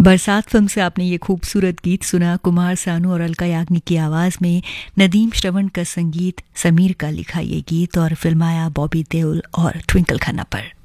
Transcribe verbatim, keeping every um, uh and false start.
बरसात फिल्म से आपने ये खूबसूरत गीत सुना। कुमार सानू और अलका याग्निक की आवाज़ में नदीम श्रवण का संगीत, समीर का लिखा ये गीत और फिल्माया बॉबी देओल और ट्विंकल खन्ना पर।